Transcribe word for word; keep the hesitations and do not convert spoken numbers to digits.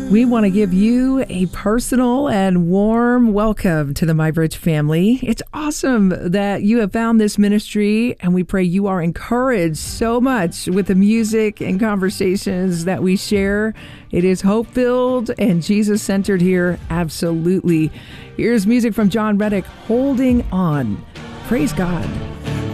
We want to give you a personal and warm welcome to the MyBridge family. It's awesome that you have found this ministry, and we pray you are encouraged so much with the music and conversations that we share. It is hope-filled and Jesus-centered here, absolutely. Here's music from John Reddick, Holding On. Praise God.